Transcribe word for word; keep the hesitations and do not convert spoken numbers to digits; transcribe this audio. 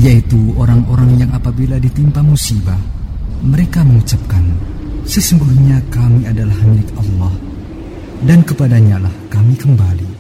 yaitu orang-orang yang apabila ditimpa musibah, mereka mengucapkan, sesungguhnya kami adalah milik Allah, dan kepadanya lah kami kembali.